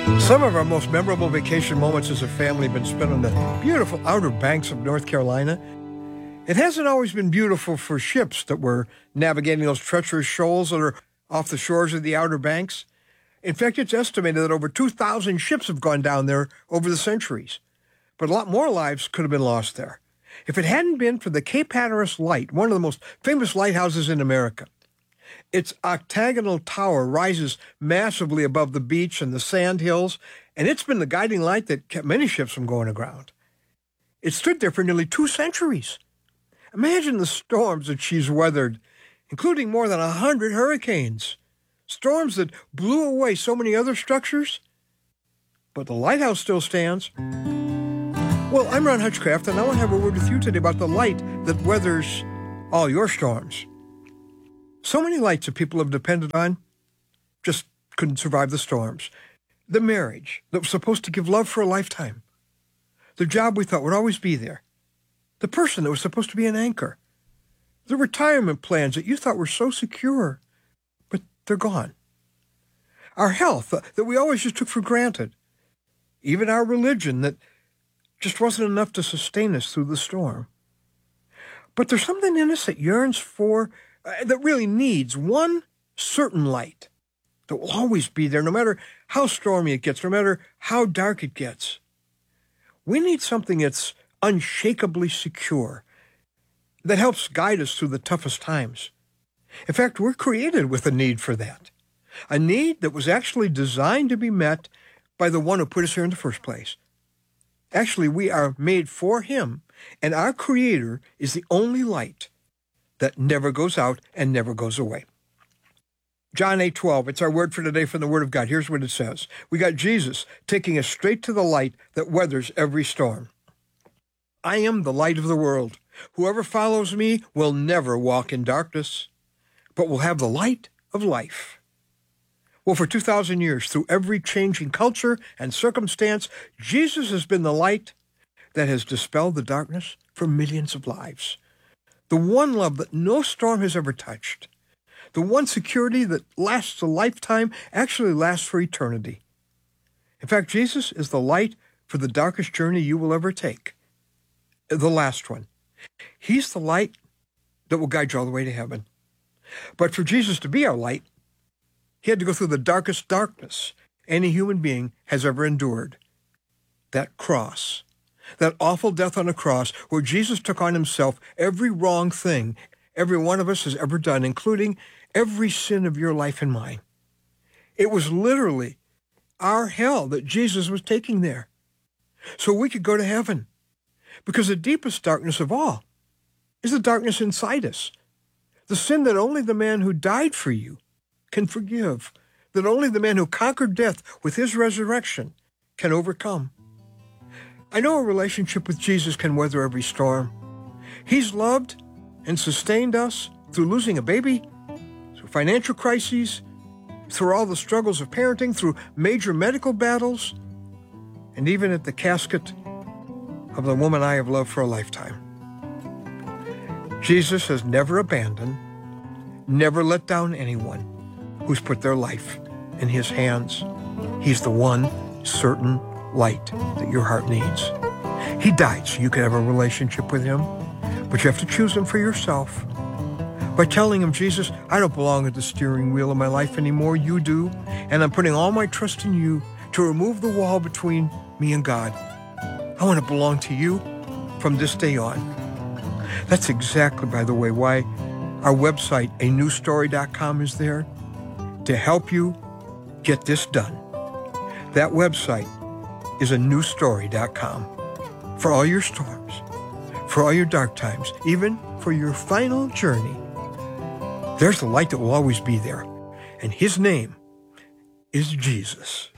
Some of our most memorable vacation moments as a family have been spent on the beautiful Outer Banks of North Carolina. It hasn't always been beautiful for ships that were navigating those treacherous shoals that are off the shores of the Outer Banks. In fact, it's estimated that over 2,000 ships have gone down there over the centuries. But a lot more lives could have been lost there. If it hadn't been for the Cape Hatteras Light, one of the most famous lighthouses in America. Its octagonal tower rises massively above the beach and the sand hills, and it's been the guiding light that kept many ships from going aground. It stood there for nearly 2 centuries. Imagine the storms that she's weathered, including more than 100 hurricanes. Storms that blew away so many other structures. But the lighthouse still stands. Well, I'm Ron Hutchcraft, and I want to have a word with you today about the light that weathers all your storms. So many lights that people have depended on just couldn't survive the storms. The marriage that was supposed to give love for a lifetime. The job we thought would always be there. The person that was supposed to be an anchor. The retirement plans that you thought were so secure, but they're gone. Our health that we always just took for granted. Even our religion that just wasn't enough to sustain us through the storm. But there's something in us that yearns for, that really needs one certain light that will always be there, no matter how stormy it gets, no matter how dark it gets. We need something that's unshakably secure, that helps guide us through the toughest times. In fact, we're created with a need for that, a need that was actually designed to be met by the one who put us here in the first place. Actually, we are made for him, and our Creator is the only light that never goes out and never goes away. John 8:12, it's our word for today from the Word of God. Here's what it says. We got Jesus taking us straight to the light that weathers every storm. I am the light of the world. Whoever follows me will never walk in darkness, but will have the light of life. Well, for 2,000 years, through every changing culture and circumstance, Jesus has been the light that has dispelled the darkness for millions of lives. The one love that no storm has ever touched. The one security that lasts a lifetime actually lasts for eternity. In fact, Jesus is the light for the darkest journey you will ever take. The last one. He's the light that will guide you all the way to heaven. But for Jesus to be our light, he had to go through the darkest darkness any human being has ever endured. That cross. That awful death on a cross where Jesus took on himself every wrong thing every one of us has ever done, including every sin of your life and mine. It was literally our hell that Jesus was taking there so we could go to heaven. Because the deepest darkness of all is the darkness inside us. The sin that only the man who died for you can forgive, that only the man who conquered death with his resurrection can overcome. I know a relationship with Jesus can weather every storm. He's loved and sustained us through losing a baby, through financial crises, through all the struggles of parenting, through major medical battles, and even at the casket of the woman I have loved for a lifetime. Jesus has never abandoned, never let down anyone who's put their life in his hands. He's the one certain light that your heart needs. He died so you could have a relationship with him, but you have to choose him for yourself. By telling him, Jesus, I don't belong at the steering wheel of my life anymore. You do, and I'm putting all my trust in you to remove the wall between me and God. I want to belong to you from this day on. That's exactly, by the way, why our website, anewstory.com, is there to help you get this done. That website is anewstory.com for all your storms, for all your dark times, even for your final journey. There's the light that will always be there, and his name is Jesus.